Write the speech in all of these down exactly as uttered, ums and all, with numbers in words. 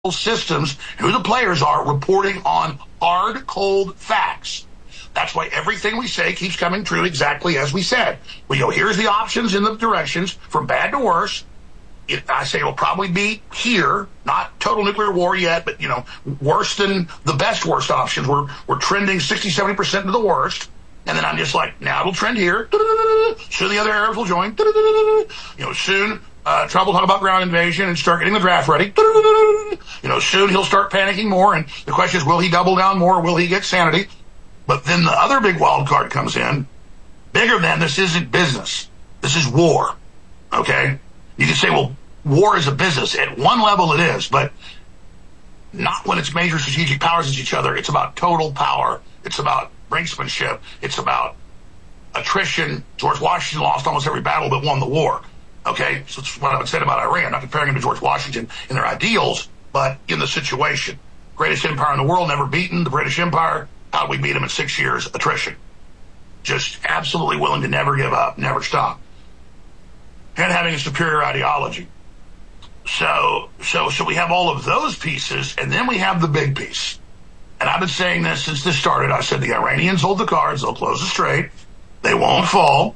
systems, who the players are, reporting on hard, cold facts. That's why everything we say keeps coming true exactly as we said. We go, here's the options in the directions from bad to worse. It, I say it'll probably be here, not total nuclear war yet, but, you know, worse than the best worst options. We're, we're trending sixty, seventy percent to the worst. And then I'm just like, now it'll trend here. Soon the other Arabs will join. You know, soon uh, Trump will talk about ground invasion and start getting the draft ready. You know, soon he'll start panicking more. And the question is, will he double down more? Or will he get sanity? But then the other big wild card comes in. Bigger than this isn't business. This is war. Okay? You can say, well, war is a business. At one level it is, but not when it's major strategic powers against each other. It's about total power. It's about brinksmanship. It's about attrition. George Washington lost almost every battle but won the war. Okay? So that's what I would say about Iran. I'm not comparing him to George Washington in their ideals, but in the situation. Greatest empire in the world, never beaten. The British Empire. How did we beat them in six years? Attrition. Just absolutely willing to never give up, never stop. And having a superior ideology. So, so, so we have all of those pieces, and then we have the big piece. And I've been saying this since this started. I said the Iranians hold the cards. They'll close the strait. They won't fall.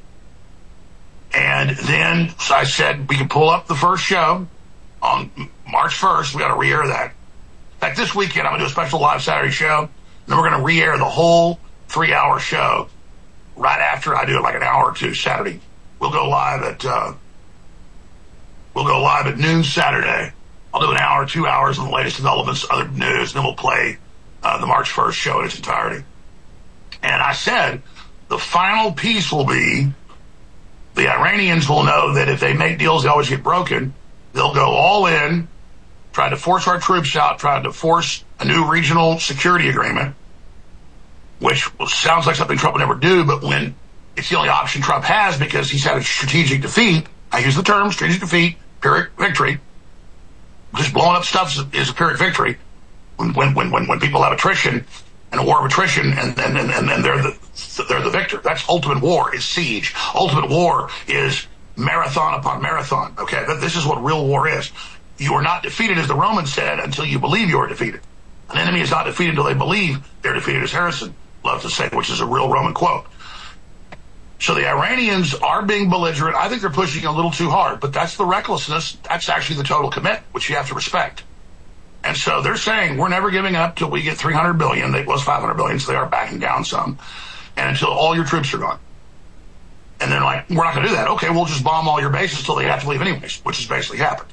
And then so I said we can pull up the first show on March first. We got to re-air that. In fact, this weekend I'm going to do a special live Saturday show. Then we're going to re-air the whole three-hour show right after I do it, like an hour or two Saturday. We'll go live at uh, we'll go live at noon Saturday. I'll do an hour, two hours on the latest developments, other news, and then we'll play uh, the March first show in its entirety. And I said the final piece will be the Iranians will know that if they make deals, they always get broken. They'll go all in, trying to force our troops out, trying to force a new regional security agreement, which sounds like something Trump would never do, but when it's the only option Trump has because he's had a strategic defeat, I use the term strategic defeat, Pyrrhic victory, just blowing up stuff is a Pyrrhic victory. When when when when, when people have attrition and a war of attrition and and, and, and they're the they're the victor. That's ultimate war is siege. Ultimate war is marathon upon marathon. Okay, this is what real war is. You are not defeated, as the Romans said, until you believe you are defeated. An enemy is not defeated until they believe they're defeated, as Harrison loves to say, which is a real Roman quote. So the Iranians are being belligerent. I think they're pushing a little too hard, but that's the recklessness. That's actually the total commit, which you have to respect. And so they're saying we're never giving up till we get three hundred billion. It was five hundred billion, so they are backing down some. And until all your troops are gone. And they're like, we're not going to do that. Okay, we'll just bomb all your bases till they have to leave anyways, which has basically happened.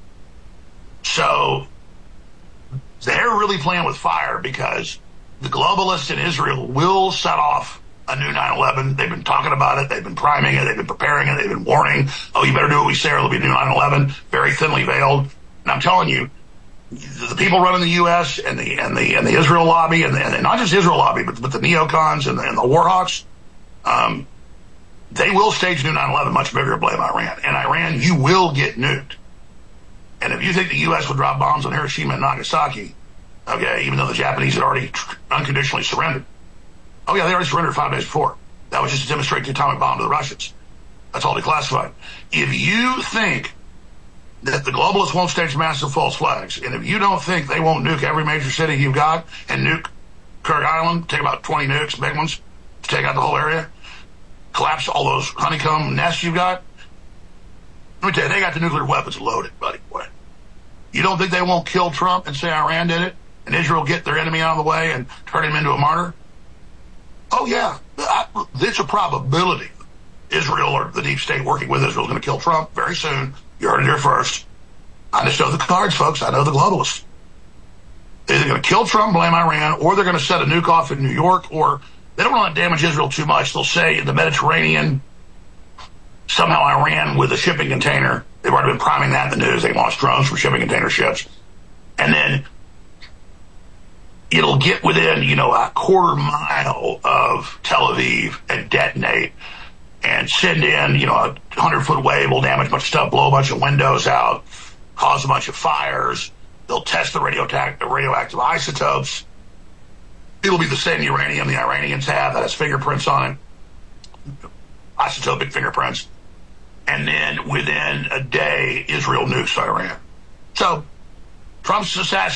So they're really playing with fire because the globalists in Israel will set off a new nine eleven. They've been talking about it. They've been priming it. They've been preparing it. They've been warning, oh, you better do what we say or there'll be a new nine eleven, very thinly veiled. And I'm telling you, the people running the U S and the and the and the Israel lobby, and, the, and not just Israel lobby, but, but the neocons and the, and the warhawks, um, they will stage new nine eleven much bigger, blame Iran. And Iran, you will get nuked. And if you think the U S would drop bombs on Hiroshima and Nagasaki, okay, even though the Japanese had already unconditionally surrendered. Oh, yeah, they already surrendered five days before. That was just to demonstrate the atomic bomb to the Russians. That's all declassified. If you think that the globalists won't stage massive false flags, and if you don't think they won't nuke every major city you've got and nuke Kirk Island, take about twenty nukes, big ones, to take out the whole area, collapse all those honeycomb nests you've got, let me tell you, they got the nuclear weapons loaded, buddy. Boy. You don't think they won't kill Trump and say Iran did it, and Israel get their enemy out of the way and turn him into a martyr? Oh, yeah. I, it's a probability. Israel or the deep state working with Israel is going to kill Trump very soon. You heard it here first. I just know the cards, folks. I know the globalists. They're either going to kill Trump, blame Iran, or they're going to set a nuke off in New York, or they don't want to damage Israel too much. They'll say in the Mediterranean, somehow Iran with a shipping container. They've already been priming that in the news. They launched drones from shipping container ships. And then it'll get within, you know, a quarter mile of Tel Aviv and detonate and send in, you know, a hundred-foot wave will damage a bunch of stuff, blow a bunch of windows out, cause a bunch of fires. They'll test the, radioact- the radioactive isotopes. It'll be the same uranium the Iranians have that has fingerprints on it, isotopic fingerprints. And then within a day, Israel nukes Iran. So Trump's assassination.